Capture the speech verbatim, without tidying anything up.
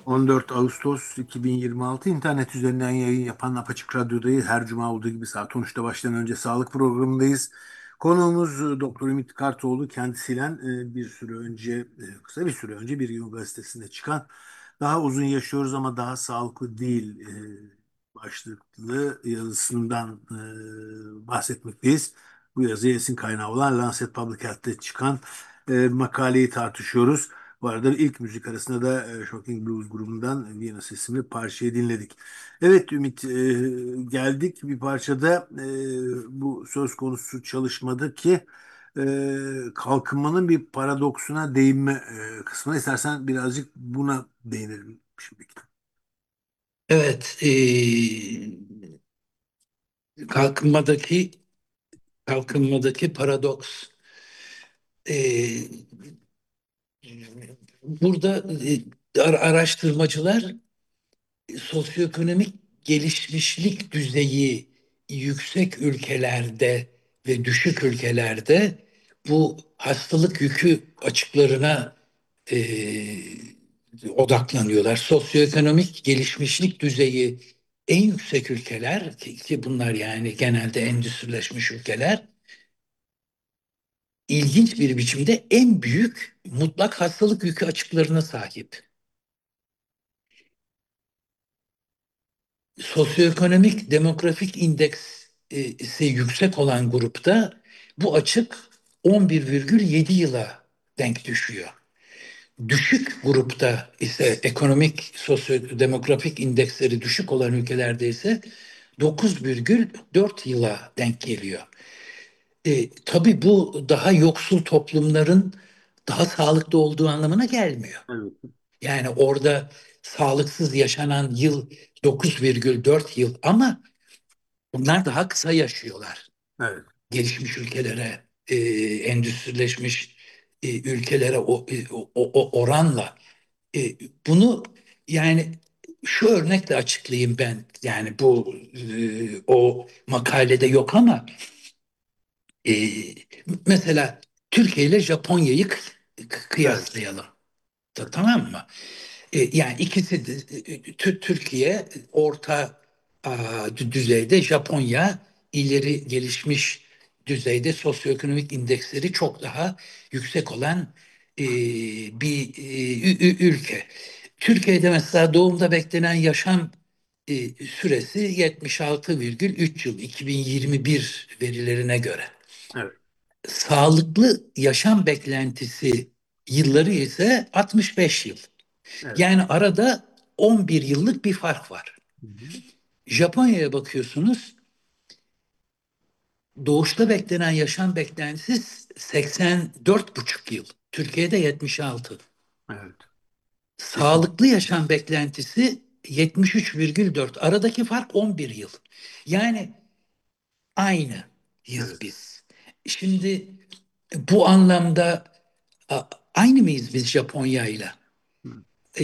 on dört Ağustos iki bin yirmi altı internet üzerinden yayın yapan Apaçık Radyo'dayız. Her cuma olduğu gibi saat on üçte başlayan önce sağlık programındayız. Konuğumuz e, Doktor Ümit Kartoğlu. Kendisiyle e, bir süre önce, e, kısa bir süre önce Bir Gün Gazetesi'nde çıkan "Daha uzun yaşıyoruz ama daha sağlıklı değil" e, başlıklı yazısından e, bahsetmekteyiz. Bu yazıya esin kaynağı olan Lancet Public Health'te çıkan e, makaleyi tartışıyoruz. Bu arada ilk müzik arasında da e, Shocking Blues grubundan Venus isimli parçayı dinledik. Evet Ümit, e, geldik bir parçada e, bu söz konusu çalışmadaki e, kalkınmanın bir paradoksuna değinme e, kısmına. İstersen birazcık buna değinelim şimdi. Evet, eee, kalkınmadaki kalkınmadaki paradoks. Eee, burada eee, ara- araştırmacılar sosyoekonomik gelişmişlik düzeyi yüksek ülkelerde ve düşük ülkelerde bu hastalık yükü açıklarına eee, odaklanıyorlar. Sosyoekonomik gelişmişlik düzeyi en yüksek ülkeler ki, ki bunlar yani genelde endüstrileşmiş ülkeler ilginç bir biçimde en büyük mutlak hastalık yükü açıklarına sahip. Sosyoekonomik demografik indeksi yüksek olan grupta bu açık on bir virgül yedi yıla denk düşüyor. Düşük grupta ise ekonomik sosyodemografik indeksleri düşük olan ülkelerde ise dokuz virgül dört yıla denk geliyor. E, tabii bu daha yoksul toplumların daha sağlıklı olduğu anlamına gelmiyor. Evet, Yani orada sağlıksız yaşanan yıl dokuz virgül dört yıl ama bunlar daha kısa yaşıyorlar. evet, Gelişmiş ülkelere, e, endüstrileşmiş e, ülkelere o, e, o, o oranla. E, bunu yani şu örnekle açıklayayım ben. Yani bu e, o makalede yok ama e, mesela Türkiye ile Japonya'yı kı- kı- evet, kıyaslayalım. Ta- Tamam mı? E, yani ikisi de e, Tü- Türkiye orta a, dü- düzeyde, Japonya ileri gelişmiş düzeyde sosyoekonomik indeksleri çok daha yüksek olan e, bir e, ü- ü- ülke. Türkiye'de mesela doğumda beklenen yaşam e, süresi yetmiş altı virgül üç yıl iki bin yirmi bir verilerine göre. evet, Sağlıklı yaşam beklentisi yılları ise altmış beş yıl. evet. Yani arada on bir yıllık bir fark var. Hı hı. Japonya'ya bakıyorsunuz, doğuşta beklenen yaşam beklentisi seksen dört buçuk yıl. Türkiye'de yetmiş altı. Evet. Kesin. Sağlıklı yaşam beklentisi yetmiş üç virgül dört. Aradaki fark on bir yıl. Yani aynıyız Evet. biz. Şimdi bu anlamda a- aynı mıyız biz Japonya'yla?